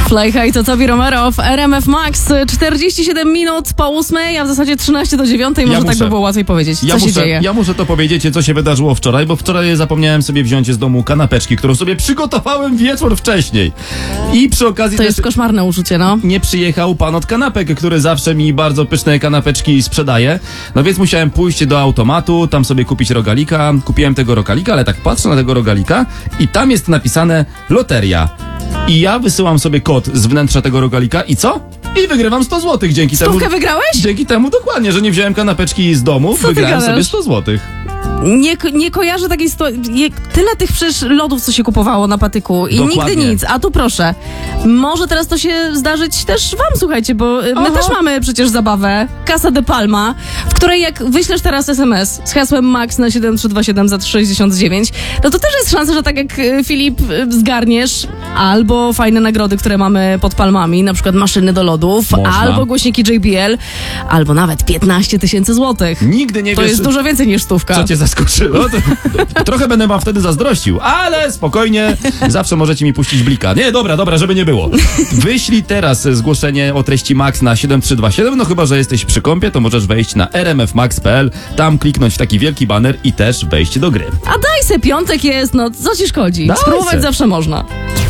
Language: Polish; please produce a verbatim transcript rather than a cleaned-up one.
Fly High to Tobi Romero w R M F Max. czterdzieści siedem minut po ósmej, a w zasadzie trzynaście do dziewiątej. Może Ja tak muszę. by było łatwiej powiedzieć. Co Ja się muszę, dzieje? ja muszę to powiedzieć, co się wydarzyło wczoraj, bo wczoraj zapomniałem sobie wziąć z domu kanapeczki, którą sobie przygotowałem wieczór wcześniej. I przy okazji To też jest koszmarne uczucie, no. nie przyjechał pan od kanapek, który zawsze mi bardzo pyszne kanapeczki sprzedaje. No więc musiałem pójść do automatu, tam sobie kupić rogalika. Kupiłem tego rogalika, ale tak patrzę na tego rogalika i tam jest napisane loteria. I ja wysyłam sobie kod z wnętrza tego rogalika i co? I wygrywam sto złotych dzięki temu. Stówkę wygrałeś? Dzięki temu dokładnie, że nie wziąłem kanapeczki z domu, Co ty wygrałem gadasz? sobie sto złotych. Nie, ko- nie kojarzę takiej sytuacji. Je- Tyle tych przecież lodów, co się kupowało na patyku i Dokładnie. nigdy nic. A tu proszę. Może teraz to się zdarzyć też wam, słuchajcie, bo y, my Aha. też mamy przecież zabawę Casa de Palma, w której jak wyślesz teraz es em es z hasłem MAX na siedem trzy dwa siedem za trzy sześćdziesiąt dziewięć, no to też jest szansa, że tak jak y, Filip y, zgarniesz albo fajne nagrody, które mamy pod palmami, na przykład maszyny do lodów, Można. albo głośniki J B L, albo nawet piętnaście tysięcy złotych. Nigdy nie To wiesz, jest dużo więcej niż stówka. co cię zaskoczyło. To, trochę będę wam wtedy zazdrościł, ale spokojnie, zawsze możecie mi puścić blika. Nie, dobra, dobra, żeby nie było. Wyślij teraz zgłoszenie o treści Max na siedem trzy dwa siedem, no chyba, że jesteś przy kąpie, to możesz wejść na r m f max kropka p l, tam kliknąć w taki wielki baner i też wejść do gry. A daj se, piątek jest, no co ci szkodzi? Daj Spróbować se. zawsze można.